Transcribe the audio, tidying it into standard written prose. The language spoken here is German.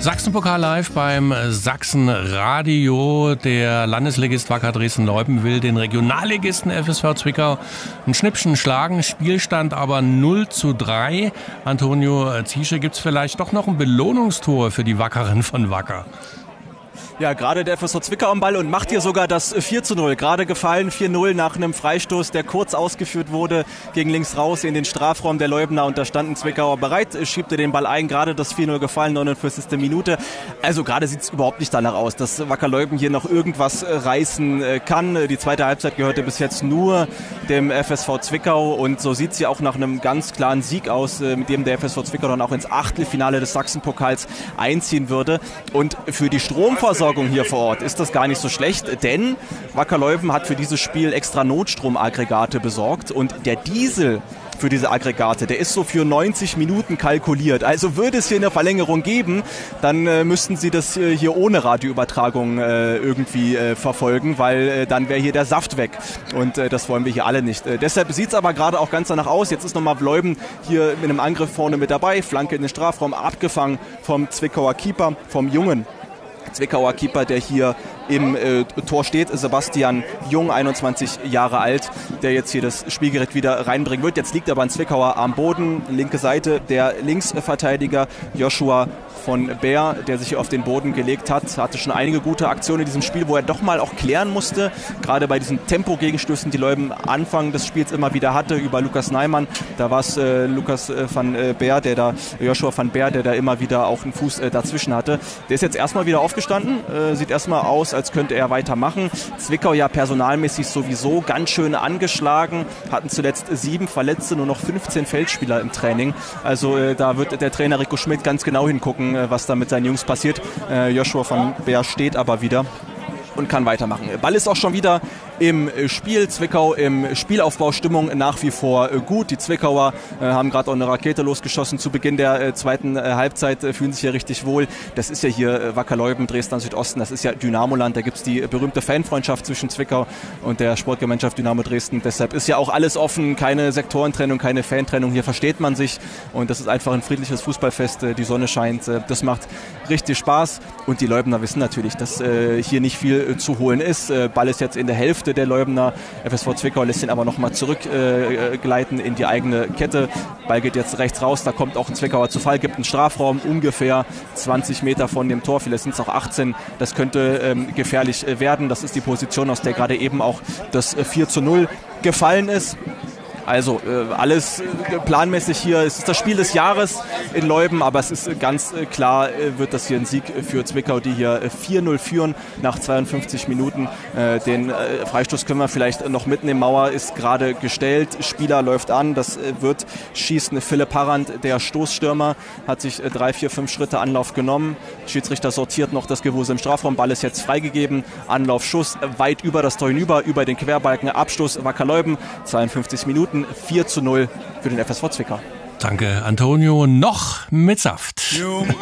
Sachsenpokal live beim Sachsenradio. Der Landesligist Wacker Dresden-Leupden will den Regionalligisten FSV Zwickau ein Schnippchen schlagen. Spielstand aber 0:3. Antonio Ziesche, gibt es vielleicht doch noch ein Belohnungstor für die Wackeren von Wacker? Ja, gerade der FSV Zwickau am Ball und macht hier sogar das 4:0. Gerade gefallen 4:0 nach einem Freistoß, der kurz ausgeführt wurde, gegen links raus in den Strafraum der Leubener. Und da standen Zwickauer bereit, schiebt er den Ball ein. Gerade das 4:0 gefallen, 49. Minute. Also gerade sieht es überhaupt nicht danach aus, dass Wacker Leupden hier noch irgendwas reißen kann. Die zweite Halbzeit gehörte bis jetzt nur dem FSV Zwickau. Und so sieht es ja auch nach einem ganz klaren Sieg aus, mit dem der FSV Zwickau dann auch ins Achtelfinale des Sachsenpokals einziehen würde. Und für die Stromversorgung hier vor Ort ist das gar nicht so schlecht, denn Wacker Leupden hat für dieses Spiel extra Notstromaggregate besorgt und der Diesel für diese Aggregate, der ist so für 90 Minuten kalkuliert. Also würde es hier eine Verlängerung geben, dann müssten sie das hier ohne Radioübertragung irgendwie verfolgen, weil dann wäre hier der Saft weg und das wollen wir hier alle nicht. Deshalb sieht es aber gerade auch ganz danach aus. Jetzt ist nochmal Leupden hier mit einem Angriff vorne mit dabei, Flanke in den Strafraum, abgefangen vom Zwickauer Keeper, vom jungen Zwickauer Keeper, der hier im Tor steht, Sebastian Jung, 21 Jahre alt, der jetzt hier das Spielgerät wieder reinbringen wird. Jetzt liegt aber ein Zwickauer am Boden, linke Seite, der Linksverteidiger Joshua von Bär, der sich hier auf den Boden gelegt hat, hatte schon einige gute Aktionen in diesem Spiel, wo er doch mal auch klären musste, gerade bei diesen Tempo-Gegenstößen, die Leupden Anfang des Spiels immer wieder hatte, über Lukas Neimann. Da war es Joshua van Bär, der da immer wieder auch einen Fuß dazwischen hatte. Der ist jetzt erstmal wieder aufgestanden, sieht erstmal aus, als könnte er weitermachen. Zwickau ja personalmäßig sowieso ganz schön angeschlagen, hatten zuletzt 7 Verletzte, nur noch 15 Feldspieler im Training. Also da wird der Trainer Rico Schmidt ganz genau hingucken, was da mit seinen Jungs passiert. Joshua van Bär steht aber wieder und kann weitermachen. Ball ist auch schon wieder im Spiel. Zwickau im Spielaufbaustimmung nach wie vor gut. Die Zwickauer haben gerade auch eine Rakete losgeschossen zu Beginn der zweiten Halbzeit, fühlen sich hier richtig wohl. Das ist ja hier Wacker Leupden, Dresden Südosten, das ist ja Dynamoland. Da gibt es die berühmte Fanfreundschaft zwischen Zwickau und der Sportgemeinschaft Dynamo Dresden. Deshalb ist ja auch alles offen, keine Sektorentrennung, keine Fantrennung. Hier versteht man sich und das ist einfach ein friedliches Fußballfest. Die Sonne scheint, das macht richtig Spaß. Und die Leupdener wissen natürlich, dass hier nicht viel zu holen ist. Ball ist jetzt in der Hälfte der Leupdener. FSV Zwickau lässt ihn aber nochmal zurückgleiten in die eigene Kette. Ball geht jetzt rechts raus, da kommt auch ein Zwickauer zu Fall, gibt einen Strafraum, ungefähr 20 Meter von dem Tor, vielleicht sind es auch 18. Das könnte gefährlich werden. Das ist die Position, aus der gerade eben auch das 4:0 gefallen ist. Also alles planmäßig hier. Es ist das Spiel des Jahres in Leupden, aber es ist ganz klar, wird das hier ein Sieg für Zwickau, die hier 4:0 führen nach 52 Minuten. Den Freistoß können wir vielleicht noch mitnehmen. Mauer ist gerade gestellt, Spieler läuft an, das wird schießen. Philipp Harrand, der Stoßstürmer, hat sich 3, 4, 5 Schritte Anlauf genommen. Schiedsrichter sortiert noch das Gewusel im Strafraum. Ball ist jetzt freigegeben. Anlauf, Schuss, weit über das Tor hinüber, über den Querbalken. Abstoß Wacker Leupden, 52 Minuten. 4:0 für den FSV Zwickau. Danke, Antonio. Noch mit Saft.